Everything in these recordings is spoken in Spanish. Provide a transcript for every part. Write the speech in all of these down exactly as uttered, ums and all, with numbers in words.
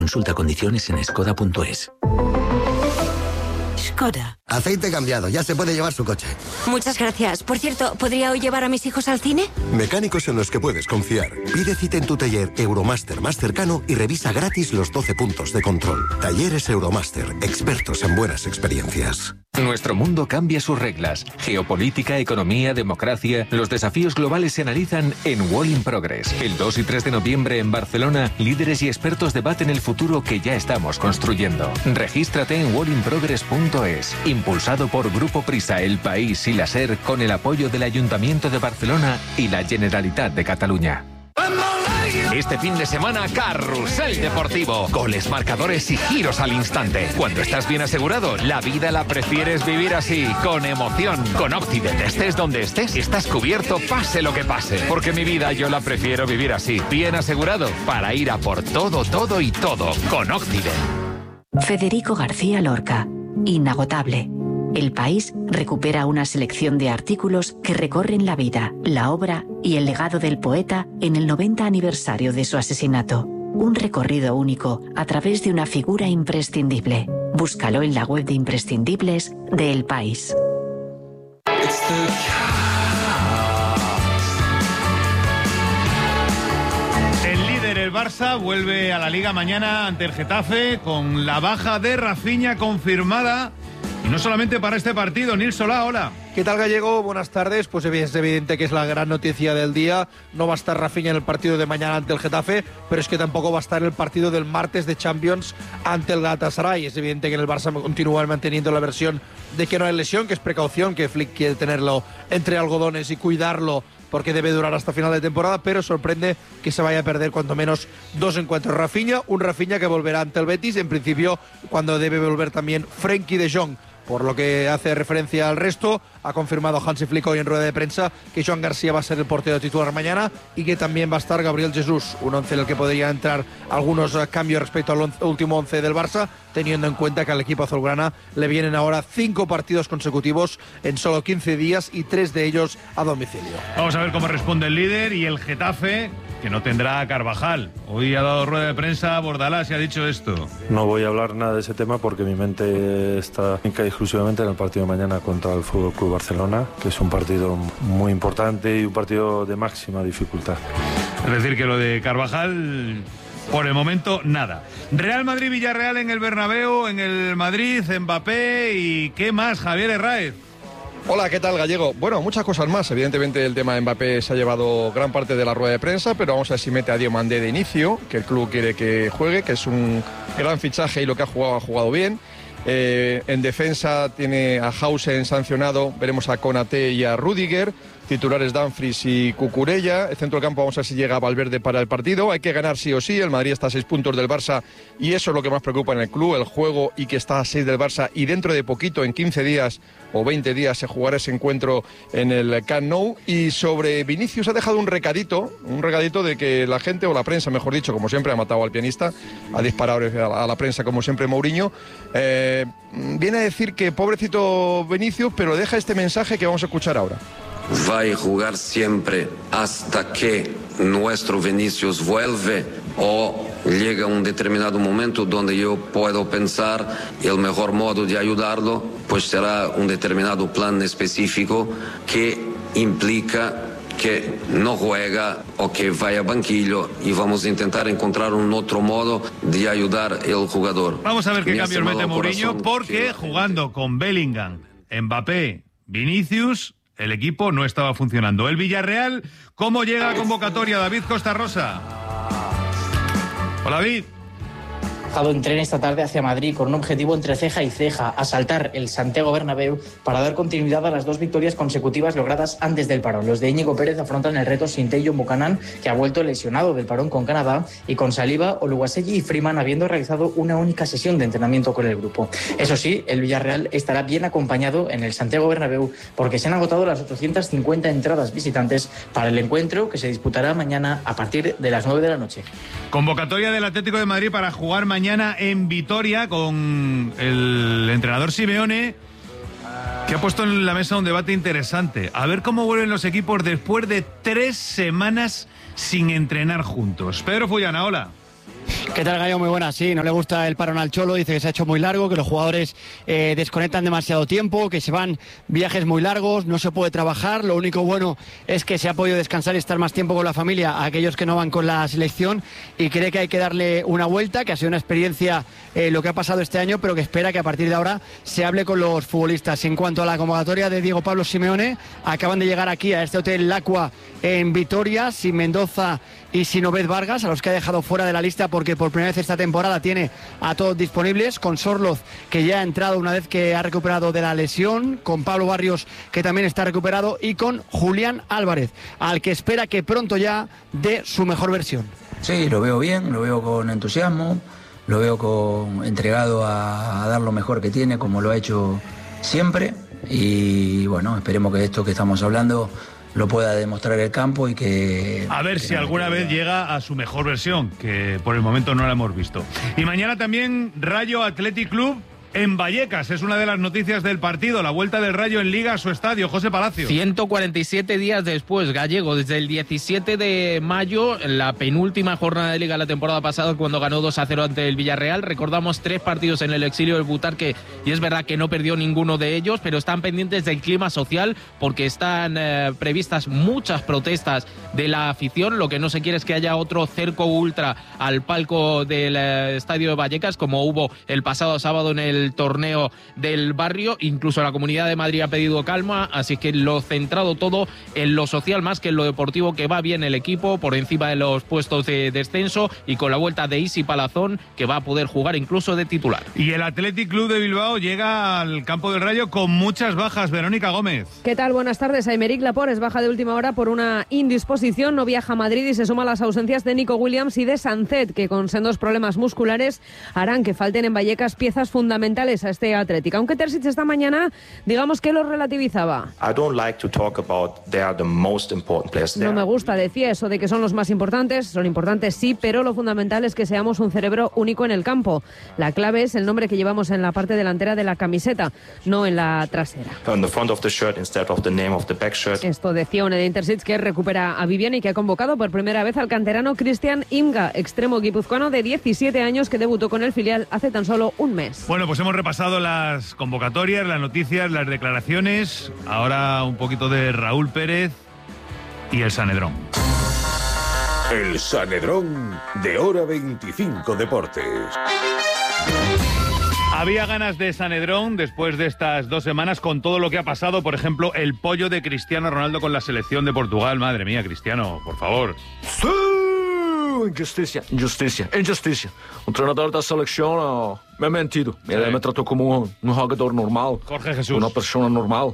Consulta condiciones en skoda punto es. Skoda. Aceite cambiado, ya se puede llevar su coche. Muchas gracias. Por cierto, ¿podría hoy llevar a mis hijos al cine? Mecánicos en los que puedes confiar. Pide cita en tu taller Euromaster más cercano y revisa gratis los doce puntos de control. Talleres Euromaster, expertos en buenas experiencias. Nuestro mundo cambia sus reglas. Geopolítica, economía, democracia. Los desafíos globales se analizan en Wall in Progress. El dos y tres de noviembre en Barcelona, líderes y expertos debaten el futuro que ya estamos construyendo. Regístrate en wall in progress punto es. Impulsado por Grupo Prisa, El País y la SER, con el apoyo del Ayuntamiento de Barcelona y la Generalitat de Cataluña. Este fin de semana, Carrusel Deportivo. Goles, marcadores y giros al instante. Cuando estás bien asegurado, la vida la prefieres vivir así, con emoción. Con Occident, estés donde estés, estás cubierto pase lo que pase. Porque mi vida yo la prefiero vivir así, bien asegurado, para ir a por todo, todo y todo, con Occident. Federico García Lorca. Inagotable. El País recupera una selección de artículos que recorren la vida, la obra y el legado del poeta en el noventa aniversario de su asesinato. Un recorrido único a través de una figura imprescindible. Búscalo en la web de imprescindibles de El País. El líder, el Barça, vuelve a la Liga mañana ante el Getafe con la baja de Rafinha confirmada. Y no solamente para este partido. Nils Solá, hola. ¿Qué tal, Gallego? Buenas tardes. Pues es evidente que es la gran noticia del día. No va a estar Rafinha en el partido de mañana ante el Getafe, pero es que tampoco va a estar en el partido del martes de Champions ante el Galatasaray. Es evidente que en el Barça continúan manteniendo la versión de que no hay lesión, que es precaución, que Flick quiere tenerlo entre algodones y cuidarlo porque debe durar hasta final de temporada, pero sorprende que se vaya a perder cuanto menos dos encuentros. Rafinha, un Rafinha que volverá ante el Betis, en principio cuando debe volver también Frenkie de Jong. Por lo que hace referencia al resto, ha confirmado Hansi Flick hoy en rueda de prensa que Joan García va a ser el portero titular mañana y que también va a estar Gabriel Jesús, un once en el que podría entrar algunos cambios respecto al once, último once del Barça, teniendo en cuenta que al equipo azulgrana le vienen ahora cinco partidos consecutivos en solo quince días y tres de ellos a domicilio. Vamos a ver cómo responde el líder y el Getafe, que no tendrá a Carvajal. Hoy ha dado rueda de prensa a Bordalás y ha dicho esto. No voy a hablar nada de ese tema porque mi mente está exclusivamente en el partido de mañana contra el F C Barcelona, que es un partido muy importante y un partido de máxima dificultad. Es decir, que lo de Carvajal, por el momento, nada. Real Madrid-Villarreal en el Bernabéu, en el Madrid, Mbappé y ¿qué más, Javier Herráez? Hola, ¿qué tal, Gallego? Bueno, muchas cosas más. Evidentemente el tema de Mbappé se ha llevado gran parte de la rueda de prensa, pero vamos a ver si mete a Diomandé de inicio, que el club quiere que juegue, que es un gran fichaje y lo que ha jugado ha jugado bien. Eh, en defensa tiene a Hausen sancionado, veremos a Konaté y a Rüdiger, titulares Dumfries y Cucurella. El centro del campo vamos a ver si llega Valverde para el partido. Hay que ganar sí o sí, el Madrid está a seis puntos del Barça y eso es lo que más preocupa en el club, el juego, y que está a seis del Barça, y dentro de poquito, en quince días o veinte días, se jugará ese encuentro en el Camp Nou. Y sobre Vinicius ha dejado un recadito, un recadito de que la gente, o la prensa mejor dicho, como siempre, ha matado al pianista, ha disparado a la prensa como siempre Mourinho, eh, viene a decir que pobrecito Vinicius, pero deja este mensaje que vamos a escuchar ahora. Va a jugar siempre hasta que nuestro Vinicius vuelve o llega un determinado momento donde yo puedo pensar el mejor modo de ayudarlo, pues será un determinado plan específico que implica que no juega o que vaya a banquillo, y vamos a intentar encontrar un otro modo de ayudar al jugador. Vamos a ver qué cambios mete Mourinho, porque que... jugando con Bellingham, Mbappé, Vinicius, el equipo no estaba funcionando. El Villarreal, ¿cómo llega a convocatoria? David Costa Rosa. Hola, David. En tren esta tarde hacia Madrid con un objetivo entre ceja y ceja: asaltar el Santiago Bernabéu para dar continuidad a las dos victorias consecutivas logradas antes del parón. Los de Íñigo Pérez afrontan el reto sin Tello Buchanan, que ha vuelto lesionado del parón con Canadá, y con Saliba, Oluwaseyi y Freeman habiendo realizado una única sesión de entrenamiento con el grupo. Eso sí, el Villarreal estará bien acompañado en el Santiago Bernabéu porque se han agotado las ochocientas cincuenta entradas visitantes para el encuentro, que se disputará mañana a partir de las nueve de la noche. Convocatoria del Atlético de Madrid para jugar mañana Mañana en Vitoria con el entrenador Simeone, que ha puesto en la mesa un debate interesante. A ver cómo vuelven los equipos después de tres semanas sin entrenar juntos. Pedro Fullana, hola. ¿Qué tal, Gallo? Muy buena. Sí, no le gusta el parón al Cholo, dice que se ha hecho muy largo, que los jugadores eh, desconectan demasiado tiempo, que se van viajes muy largos, no se puede trabajar. Lo único bueno es que se ha podido descansar y estar más tiempo con la familia a aquellos que no van con la selección, y cree que hay que darle una vuelta, que ha sido una experiencia eh, lo que ha pasado este año, pero que espera que a partir de ahora se hable con los futbolistas. En cuanto a la convocatoria de Diego Pablo Simeone, acaban de llegar aquí a este hotel Lacua en Vitoria, sin Mendoza y sin Obed Vargas, a los que ha dejado fuera de la lista porque por primera vez esta temporada tiene a todos disponibles, con Sorloz, que ya ha entrado una vez que ha recuperado de la lesión, con Pablo Barrios, que también está recuperado, y con Julián Álvarez, al que espera que pronto ya dé su mejor versión. Sí, lo veo bien, lo veo con entusiasmo, lo veo con, entregado a, a dar lo mejor que tiene, como lo ha hecho siempre, y bueno, esperemos que esto que estamos hablando lo pueda demostrar el campo y que... A ver que si no, alguna que... vez llega a su mejor versión, que por el momento no la hemos visto. Y mañana también Rayo Athletic Club en Vallecas. Es una de las noticias del partido, la vuelta del Rayo en Liga a su estadio. José Palacio. ciento cuarenta y siete días después, Gallego, desde el diecisiete de mayo, la penúltima jornada de Liga la temporada pasada, cuando ganó dos a cero ante el Villarreal. Recordamos tres partidos en el exilio del Butarque, y es verdad que no perdió ninguno de ellos, pero están pendientes del clima social, porque están eh, previstas muchas protestas de la afición. Lo que no se quiere es que haya otro cerco ultra al palco del eh, estadio de Vallecas, como hubo el pasado sábado en el el torneo del barrio. Incluso la Comunidad de Madrid ha pedido calma, así que lo centrado todo en lo social más que en lo deportivo, que va bien el equipo por encima de los puestos de descenso, y con la vuelta de Isi Palazón, que va a poder jugar incluso de titular. Y el Athletic Club de Bilbao llega al campo del Rayo con muchas bajas. Verónica Gómez. ¿Qué tal? Buenas tardes. Aymeric Laporte es baja de última hora por una indisposición, no viaja a Madrid, y se suma a las ausencias de Nico Williams y de Sancet, que con sendos problemas musculares harán que falten en Vallecas piezas fundamentales a este Athletic, aunque Terzic esta mañana, digamos que lo relativizaba. No me gusta, decía, eso de que son los más importantes. Son importantes, sí, pero lo fundamental es que seamos un cerebro único en el campo. La clave es el nombre que llevamos en la parte delantera de la camiseta, no en la trasera. Esto decía Zinedine Terzic, que recupera a Vivian y que ha convocado por primera vez al canterano Cristian Imga, extremo guipuzcoano de diecisiete años que debutó con el filial hace tan solo un mes. Bueno, pues hemos repasado las convocatorias, las noticias, las declaraciones. Ahora un poquito de Raúl Pérez y el Sanedrón. El Sanedrón de Hora veinticinco Deportes. Había ganas de Sanedrón después de estas dos semanas con todo lo que ha pasado. Por ejemplo, el pollo de Cristiano Ronaldo con la selección de Portugal. Madre mía, Cristiano, por favor. ¡Sí! Injusticia, injusticia, injusticia. O treinador da selección uh, me ha mentido. Sí. Ele me tratou como um, um jogador normal. Jorge Jesús. Uma pessoa normal.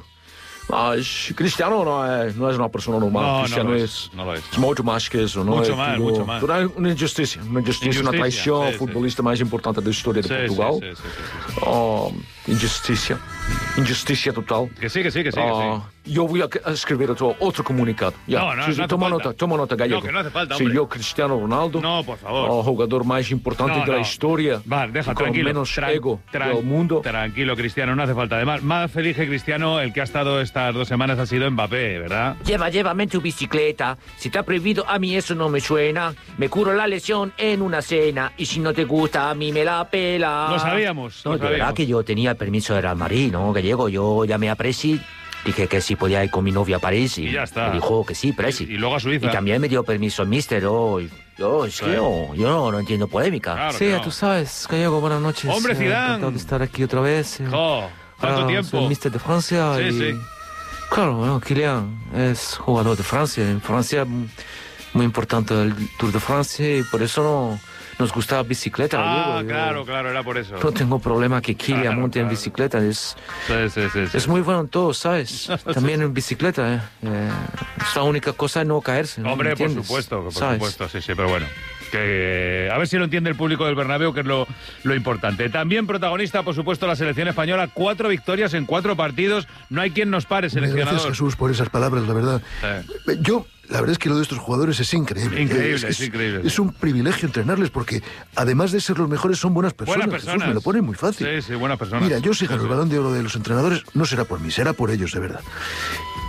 Mas Cristiano não é, não é uma pessoa normal. No, Cristiano no é, es, no es. muito mais que isso. Não mucho é más, tudo, mucho más. Tudo é uma injustiça. Uma injustiça, uma traição. Sí, o futebolista sí. mais importante da história de sí, Portugal. Sí, sí, sí, sí, sí. Oh, injustiça. Injusticia total. Que sí, que sí, que sí. Uh, que sí. Yo voy a escribir otro, otro comunicado. Ya. No, no, sí, sí, no toma hace nota, falta. toma nota, Gallego. No, que no hace falta, Si hombre. yo, Cristiano Ronaldo, no, por favor. o jugador más importante no, de la no. historia, Va, deja, con tranquilo. menos Tran ego tran del mundo. Tranquilo, Cristiano, no hace falta. Además, más feliz que Cristiano, el que ha estado estas dos semanas ha sido Mbappé, ¿verdad? Lleva, llévame en tu bicicleta. Si está prohibido, a mí eso no me suena. Me curo la lesión en una cena. Y si no te gusta, a mí me la pela. Lo sabíamos. No, lo de sabíamos. verdad que yo tenía el permiso del Real Madrid, ¿no? Gallego, yo llamé a Presi. Dije que sí podía ir con mi novia a París. Y, y ya está. Me dijo que sí, Presi. Y, y luego a Suiza. Y también me dio permiso el míster. Oh, yo, es que yo, yo no, no entiendo polémica. Claro sí, no. tú sabes, Gallego, buenas noches. Hombre, Zidane. Eh, encantado de estar aquí otra vez. Eh, Jo, ¿cuánto ah, tiempo? Soy el míster de Francia. Sí, y, sí. Claro, bueno, Kylian es jugador de Francia. En Francia, muy importante el Tour de Francia, y por eso no nos gusta la bicicleta. Ah, Gallego. claro, Yo claro, era por eso. no tengo problema que Kylian Claro, monte claro. en bicicleta. Es, Sí, sí, sí, sí. es muy bueno en todo, ¿sabes? También en bicicleta. Eh. Eh, es la única cosa no caerse. ¿no? Hombre, por ¿Entiendes? supuesto, por ¿Sabes? supuesto, sí, sí, pero bueno. Que, a ver si lo entiende el público del Bernabéu, que es lo, lo importante. También protagonista, por supuesto, la selección española. Cuatro victorias en cuatro partidos. No hay quien nos pare, seleccionador. Gracias, Jesús, por esas palabras, la verdad. Sí. Yo, la verdad es que lo de estos jugadores es increíble. Increíble, es, es increíble. Es un privilegio entrenarles porque, además de ser los mejores, son buenas personas. Buenas personas. Jesús, me lo pone muy fácil. Sí, sí, buenas personas. Mira, yo si Sí, gano sí. el balón de oro de los entrenadores, no será por mí, será por ellos, de verdad. Pero vamos,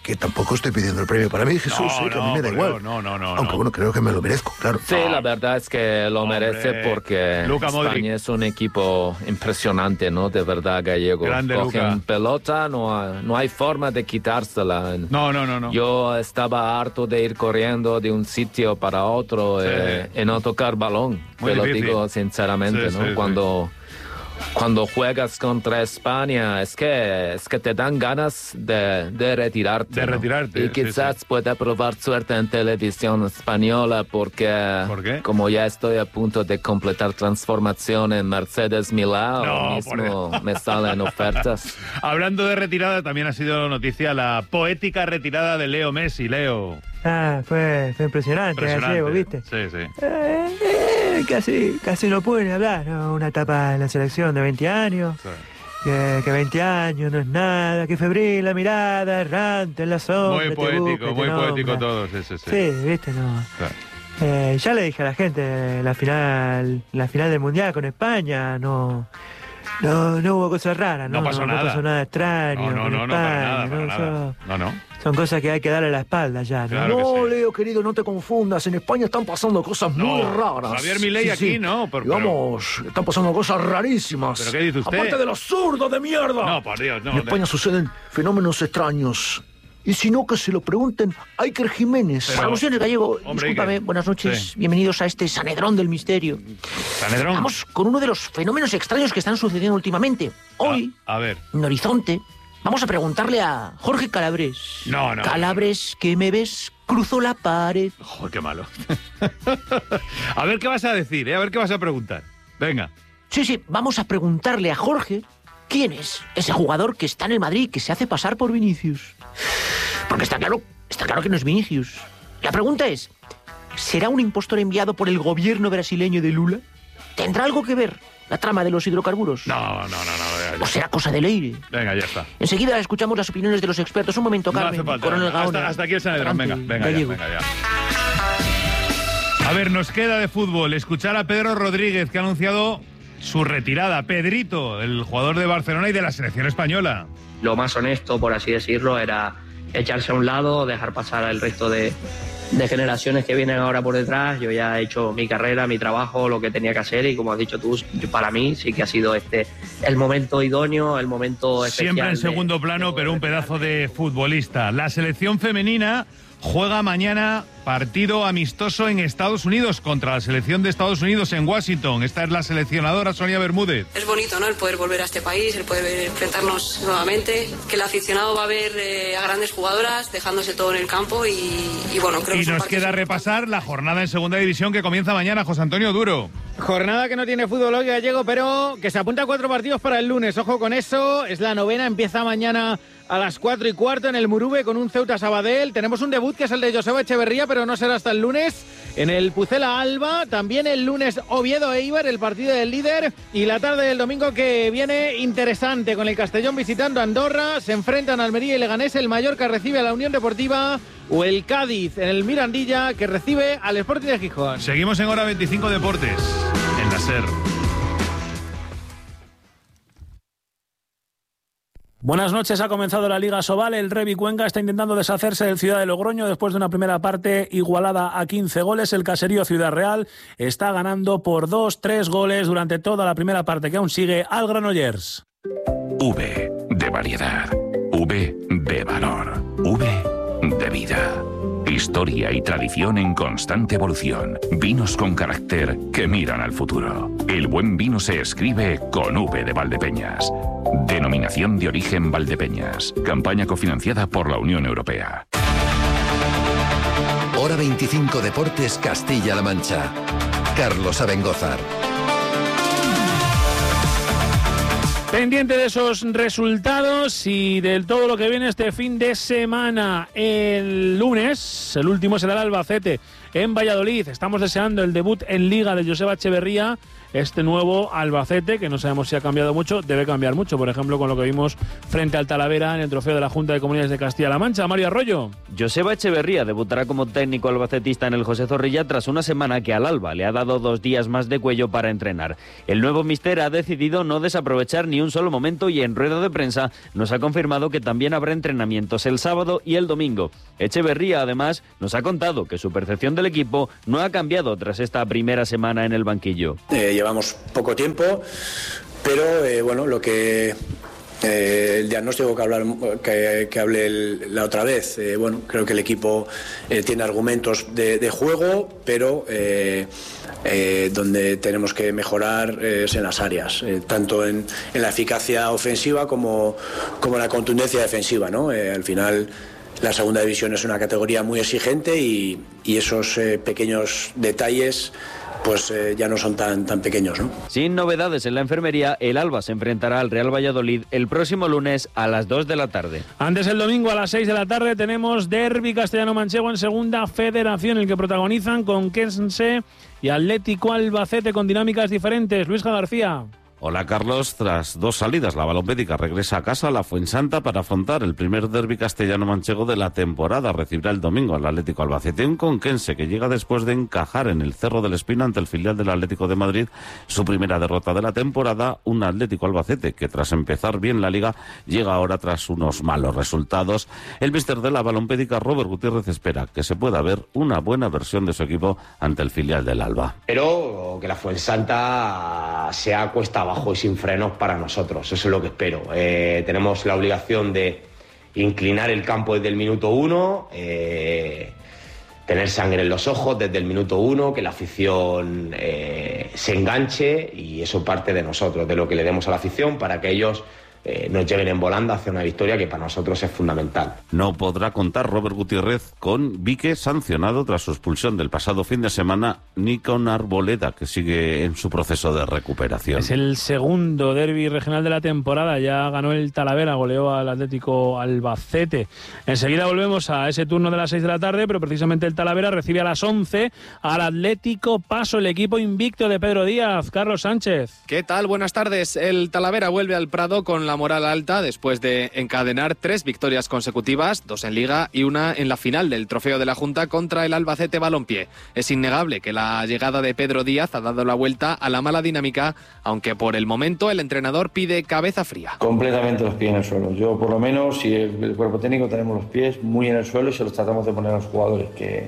que tampoco estoy pidiendo el premio para mí, Jesús, No, ¿eh? Que no, a mí me da por igual. Dios, no, no, no, Aunque no. bueno, creo que me lo merezco, claro. Sí, la verdad es que lo merece porque Luka España Modric. es un equipo impresionante, ¿no? De verdad, Gallego. Grande Cogen Luka. pelota, no hay, no hay forma de quitársela. No, no, no, no. Yo estaba harto de ir corriendo de un sitio para otro Sí. eh, y no tocar balón. Muy Te lo difícil. digo sinceramente, Sí, ¿no? sí, sí. Cuando... Cuando juegas contra España es que es que te dan ganas de, de retirarte. De ¿no? retirarte, Y sí, quizás pueda probar suerte en televisión española porque ¿Por qué? como ya estoy a punto de completar transformación en Mercedes Milán, No, ahora por mismo me salen ofertas. Hablando de retirada, también ha sido noticia la poética retirada de Leo Messi. Leo. Ah, fue, fue impresionante, Impresionante. Gallego, ¿viste? Sí, sí. Eh, eh, casi, casi no pueden hablar, ¿no? Una etapa en la selección de veinte años, que, que veinte años no es nada, que febril la mirada, errante en la sombra. Muy te poético, busca, te muy poético nombra. todo. Sí, sí, sí. Sí, viste, no. Claro. Eh, ya le dije a la gente, la final, la final del Mundial con España, no... No, no hubo cosas raras, ¿no? No pasó nada. No pasó nada extraño. No, no, con no, no, para España, nada, para ¿no? nada. Son- No, no. Son cosas que hay que darle la espalda ya, ¿no? Claro que no, sí. Leo, querido, no te confundas. En España están pasando cosas muy No, raras. Javier Milei aquí, no, por- Digamos, están pasando cosas rarísimas. ¿Pero qué dice usted? Aparte del absurdo de mierda. No, por Dios, no. En España suceden fenómenos extraños. Y si no, que se lo pregunten a Iker Jiménez. Para alusiones, Gallego, Hombre, discúlpame, Iker. buenas noches, Sí. bienvenidos a este Sanedrón del Misterio. ¿Sanedrón? Vamos con uno de los fenómenos extraños que están sucediendo últimamente. Hoy, A ver. en Horizonte, vamos a preguntarle a Jorge Calabres. No, no. Calabres, ¿qué me ves? Cruzó la pared. Joder, qué malo. A ver qué vas a decir, ¿eh? A ver qué vas a preguntar. Venga. Sí, sí, vamos a preguntarle a Jorge quién es ese jugador que está en el Madrid que se hace pasar por Vinicius. Porque está claro, está claro que no es Vinicius. La pregunta es, ¿será un impostor enviado por el gobierno brasileño de Lula? ¿Tendrá algo que ver la trama de los hidrocarburos? No, no, no, no. ¿O será cosa de Leire? Venga, ya está. Enseguida escuchamos las opiniones de los expertos. Un momento, No Carmen. hace falta. Coronel Gaona. Hasta, hasta aquí el Sanedrón. Venga, Adelante, venga, ya, Gallego. venga, ya. A ver, nos queda de fútbol escuchar a Pedro Rodríguez, que ha anunciado su retirada. Pedrito, el jugador de Barcelona y de la selección española. Lo más honesto, por así decirlo, era echarse a un lado, dejar pasar al resto de, de generaciones que vienen ahora por detrás. Yo ya he hecho mi carrera, mi trabajo, lo que tenía que hacer y como has dicho tú, yo- para mí sí que ha sido este el momento idóneo, el momento especial. Siempre en de- segundo plano, pero un pedazo de futbolista. La selección femenina juega mañana partido amistoso en Estados Unidos contra la selección de Estados Unidos en Washington. Esta es la seleccionadora Sonia Bermúdez. Es bonito, ¿no? El poder volver a este país, el poder enfrentarnos nuevamente, que el aficionado va a ver eh, a grandes jugadoras dejándose todo en el campo y, y bueno, creo que Y es un nos partido queda repasar la jornada en segunda división que comienza mañana. José Antonio Duro. Jornada que no tiene fútbol hoy, Gallego, pero que se apunta a cuatro partidos para el lunes. Ojo con eso, es la novena, empieza mañana a las cuatro y cuarto en el Murube con un Ceuta Sabadell. Tenemos un debut que es el de Joseba Echeverría, pero no será hasta el lunes. En el Pucela Alba, también el lunes Oviedo Eibar, el partido del líder. Y la tarde del domingo que viene interesante con el Castellón visitando Andorra. Se enfrentan Almería y Leganés, el Mallorca recibe a la Unión Deportiva o el Cádiz en el Mirandilla que recibe al Sporting de Gijón. Seguimos en Hora veinticinco Deportes, en la SER. Buenas noches, ha comenzado la Liga Sobal. El Revi Cuenca está intentando deshacerse del Ciudad de Logroño después de una primera parte igualada a quince goles. El caserío Ciudad Real está ganando por dos, tres goles durante toda la primera parte que aún sigue al Granollers. V de variedad, V de valor, V de vida. Historia y tradición en constante evolución. Vinos con carácter que miran al futuro. El buen vino se escribe con V de Valdepeñas. Denominación de origen Valdepeñas. Campaña cofinanciada por la Unión Europea. Hora veinticinco Deportes Castilla-La Mancha. Carlos Abengózar. Pendiente de esos resultados y de todo lo que viene este fin de semana. El lunes, el último será el Albacete en Valladolid. Estamos deseando el debut en Liga de Joseba Echeverría este nuevo Albacete, que no sabemos si ha cambiado mucho, debe cambiar mucho, por ejemplo, con lo que vimos frente al Talavera en el trofeo de la Junta de Comunidades de Castilla-La Mancha. Mario Arroyo. Joseba Echeverría debutará como técnico albacetista en el José Zorrilla tras una semana que al Alba le ha dado dos días más de cuello para entrenar. El nuevo míster ha decidido no desaprovechar ni un solo momento y en rueda de prensa nos ha confirmado que también habrá entrenamientos el sábado y el domingo. Echeverría, además, nos ha contado que su percepción del equipo no ha cambiado tras esta primera semana en el banquillo. Eh, llevamos poco tiempo, pero eh, bueno, lo que eh, el diagnóstico que, hablar, que, que hablé el, la otra vez, eh, bueno, creo que el equipo eh, tiene argumentos de, de juego, pero eh, eh, donde tenemos que mejorar eh, es en las áreas, eh, tanto en, en la eficacia ofensiva como, como la contundencia defensiva, ¿no? Eh, al final la segunda división es una categoría muy exigente y, y esos eh, pequeños detalles pues eh, ya no son tan, tan pequeños, ¿no? Sin novedades en la enfermería, el Alba se enfrentará al Real Valladolid el próximo lunes a las dos de la tarde. Antes el domingo a las seis de la tarde tenemos Derbi castellano-manchego en segunda federación, el que protagonizan Conquense y Atlético Albacete con dinámicas diferentes. Luis García. Hola Carlos, tras dos salidas la Balompédica regresa a casa a la Fuensanta para afrontar el primer derbi castellano-manchego de la temporada. Recibirá el domingo al Atlético Albacete, un conquense que llega después de encajar en el Cerro del Espino ante el filial del Atlético de Madrid su primera derrota de la temporada. Un Atlético Albacete que tras empezar bien la Liga llega ahora tras unos malos resultados. El míster de la Balompédica, Robert Gutiérrez, espera que se pueda ver una buena versión de su equipo ante el filial del Alba. Pero que la Fuensanta sea cuesta abajo y sin frenos para nosotros, eso es lo que espero. Eh, tenemos la obligación de inclinar el campo desde el minuto uno, eh, tener sangre en los ojos desde el minuto uno, que la afición eh, se enganche, y eso parte de nosotros, de lo que le demos a la afición para que ellos Eh, nos lleven en volanda hacia una victoria que para nosotros es fundamental. No podrá contar Robert Gutiérrez con Vique, sancionado tras su expulsión del pasado fin de semana, ni con Arboleda, que sigue en su proceso de recuperación. Es el segundo derbi regional de la temporada, ya ganó el Talavera, goleó al Atlético Albacete. Enseguida volvemos a ese turno de las seis de la tarde, pero precisamente el Talavera recibe a las once al Atlético Paso, el equipo invicto de Pedro Díaz. Carlos Sánchez. ¿Qué tal? Buenas tardes. El Talavera vuelve al Prado con la moral alta después de encadenar tres victorias consecutivas, dos en Liga y una en la final del Trofeo de la Junta contra el Albacete Balompié. Es innegable que la llegada de Pedro Díaz ha dado la vuelta a la mala dinámica, aunque por el momento el entrenador pide cabeza fría. Completamente los pies en el suelo. Yo, por lo menos, y el, el cuerpo técnico, tenemos los pies muy en el suelo y se los tratamos de poner a los jugadores, que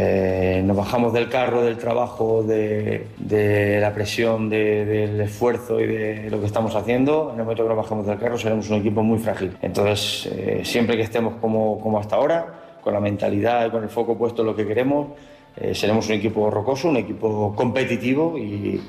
eh, nos bajamos del carro, del trabajo, de, de la presión, de, del esfuerzo y de lo que estamos haciendo. En el momento que nos bajamos del carro seremos un equipo muy frágil. Entonces, eh, siempre que estemos como, como hasta ahora, con la mentalidad y con el foco puesto en lo que queremos, eh, seremos un equipo rocoso, un equipo competitivo y,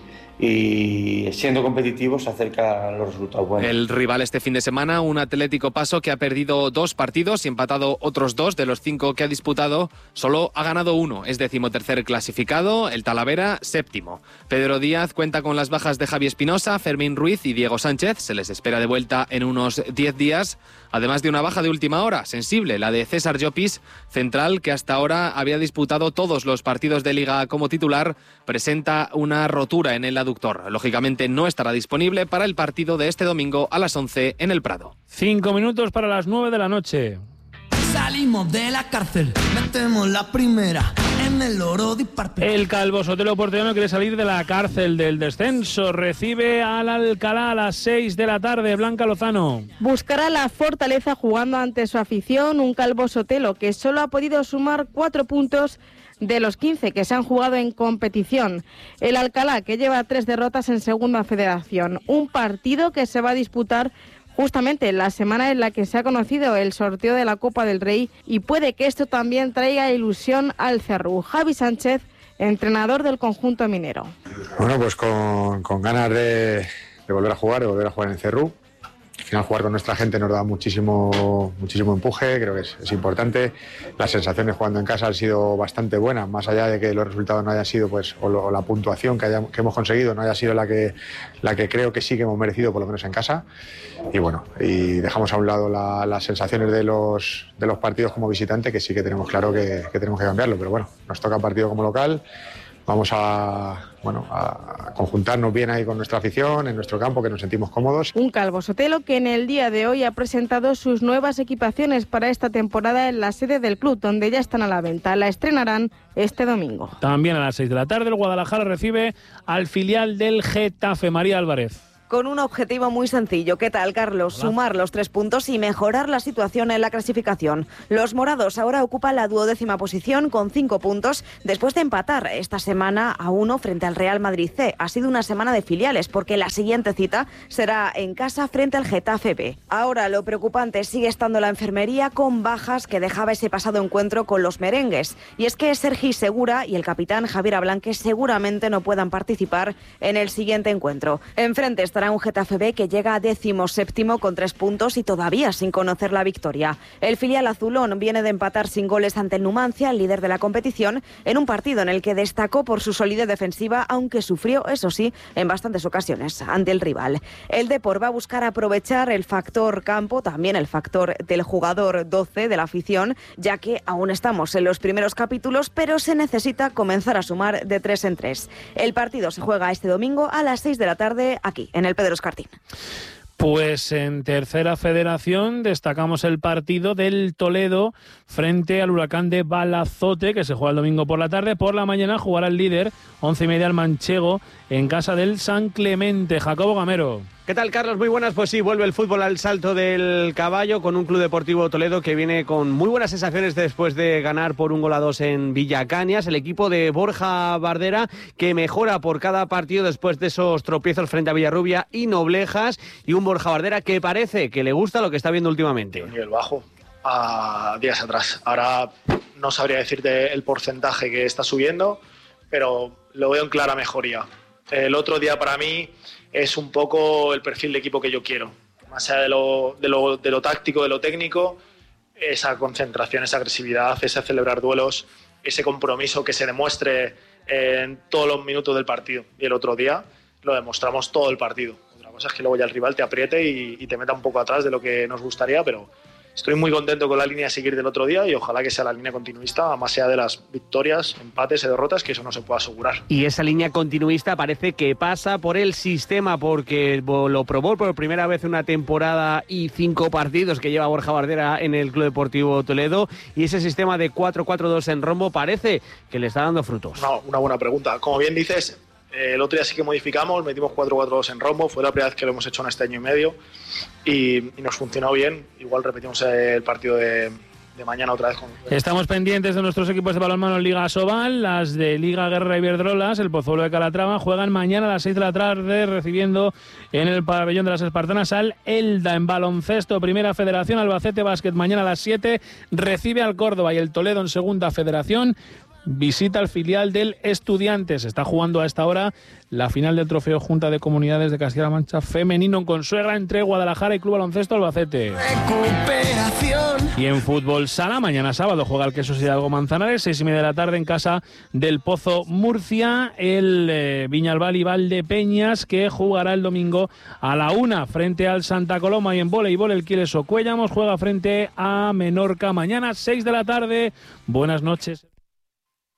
y siendo competitivos se acercan los resultados buenos. El rival este fin de semana, un Atlético Paso que ha perdido dos partidos y empatado otros dos de los cinco que ha disputado. Solo ha ganado uno, es decimotercer clasificado, el Talavera séptimo. Pedro Díaz cuenta con las bajas de Javi Espinosa, Fermín Ruiz y Diego Sánchez. Se les espera de vuelta en unos diez días, además de una baja de última hora, sensible, la de César Llopis, central que hasta ahora había disputado todos los partidos de Liga como titular, presenta una rotura en el aductor. Lógicamente no estará disponible para el partido de este domingo a las once en el Prado. Cinco minutos para las nueve de la noche. Salimos de la cárcel, metemos la primera en el oro de Parpe. El Calvo Sotelo porteño quiere salir de la cárcel del descenso. Recibe al Alcalá a las seis de la tarde. Blanca Lozano. Buscará la fortaleza jugando ante su afición, un Calvo Sotelo que solo ha podido sumar cuatro puntos de los quince que se han jugado en competición. El Alcalá, que lleva tres derrotas en segunda federación. Un partido que se va a disputar justamente la semana en la que se ha conocido el sorteo de la Copa del Rey, y puede que esto también traiga ilusión al Cerrú. Javi Sánchez, entrenador del conjunto minero. Bueno, pues con, con ganas de, de volver a jugar, de volver a jugar en Cerrú. Al final jugar con nuestra gente nos da muchísimo, muchísimo empuje, creo que es, es importante. Las sensaciones jugando en casa han sido bastante buenas, más allá de que los resultados no hayan sido, pues, o, lo, o la puntuación que, haya, que hemos conseguido no haya sido la que, la que creo que sí que hemos merecido, por lo menos en casa. Y bueno, y dejamos a un lado la, las sensaciones de los, de los partidos como visitante, que sí que tenemos claro que, que tenemos que cambiarlo, pero bueno, nos toca partido como local. vamos a, bueno, a conjuntarnos bien ahí con nuestra afición, en nuestro campo, que nos sentimos cómodos. Un Calvo Sotelo que en el día de hoy ha presentado sus nuevas equipaciones para esta temporada en la sede del club, donde ya están a la venta. La estrenarán este domingo. También a las seis de la tarde el Guadalajara recibe al filial del Getafe. María Álvarez. Con un objetivo muy sencillo. ¿Qué tal, Carlos? Hola. Sumar los tres puntos y mejorar la situación en la clasificación. Los morados ahora ocupan la duodécima posición con cinco puntos después de empatar esta semana a uno frente al Real Madrid C. Ha sido una semana de filiales porque la siguiente cita será en casa frente al Getafe B. Ahora lo preocupante sigue estando la enfermería con bajas que dejaba ese pasado encuentro con los merengues. Y es que Sergi Segura y el capitán Javier Ablanque seguramente no puedan participar en el siguiente encuentro. Enfrente está un Getafe B que llega a décimo séptimo con tres puntos y todavía sin conocer la victoria. El filial azulón viene de empatar sin goles ante el Numancia, el líder de la competición, en un partido en el que destacó por su solidez defensiva, aunque sufrió, eso sí, en bastantes ocasiones ante el rival. El Depor va a buscar aprovechar el factor campo, también el factor del jugador doce de la afición, ya que aún estamos en los primeros capítulos, pero se necesita comenzar a sumar de tres en tres. El partido se juega este domingo a las seis de la tarde aquí, en el Pedro Escartín. Pues en tercera federación destacamos el partido del Toledo frente al Huracán de Balazote, que se juega el domingo por la tarde. Por la mañana jugará el líder, once y media, al Manchego, en casa del San Clemente. Jacobo Gamero. ¿Qué tal, Carlos? Muy buenas. Pues sí, vuelve el fútbol al Salto del Caballo con un Club Deportivo Toledo que viene con muy buenas sensaciones después de ganar por un gol a dos en Villacañas. El equipo de Borja Bardera que mejora por cada partido después de esos tropiezos frente a Villarrubia y Noblejas. Y un Borja Bardera que parece que le gusta lo que está viendo últimamente. Un nivel bajo a días atrás. Ahora no sabría decirte el porcentaje que está subiendo, pero lo veo en clara mejoría. El otro día para mí es un poco el perfil de equipo que yo quiero. Más allá de lo, de lo, de lo táctico, de lo técnico, esa concentración, esa agresividad, ese celebrar duelos, ese compromiso que se demuestre en todos los minutos del partido. Y el otro día lo demostramos todo el partido. Otra cosa es que luego ya el rival te apriete y, y te meta un poco atrás de lo que nos gustaría, pero estoy muy contento con la línea a seguir del otro día y ojalá que sea la línea continuista, más allá de las victorias, empates y derrotas, que eso no se puede asegurar. Y esa línea continuista parece que pasa por el sistema, porque lo probó por primera vez una temporada y cinco partidos que lleva Borja Bardera en el Club Deportivo Toledo, y ese sistema de cuatro cuatro dos en rombo parece que le está dando frutos. Una, una buena pregunta. Como bien dices, Eh, el otro día sí que modificamos, metimos cuatro cuatro dos en rombo, fue la primera vez que lo hemos hecho en este año y medio y, y nos funcionó bien. Igual repetimos el partido de, de mañana otra vez. Con... Estamos pendientes de nuestros equipos de balonmano en Liga Asobal, las de Liga Guerra Iberdrolas, el Pozuelo de Calatrava, juegan mañana a las seis de la tarde recibiendo en el pabellón de las Espartanas al Elda. En baloncesto, Primera Federación, Albacete Básquet mañana a las siete recibe al Córdoba, y el Toledo en Segunda Federación visita al filial del Estudiantes. Está jugando a esta hora la final del Trofeo Junta de Comunidades de Castilla-La Mancha femenino en Consuegra entre Guadalajara y Club Baloncesto Albacete. Recuperación. Y en fútbol sala, mañana sábado juega el Quesos Hidalgo Manzanares, seis y media de la tarde en casa del Pozo Murcia, el eh, Viñalbal y Valdepeñas, que jugará el domingo a la una frente al Santa Coloma. Y en voleibol el Quiles Ocuellamos juega frente a Menorca mañana seis de la tarde. Buenas noches.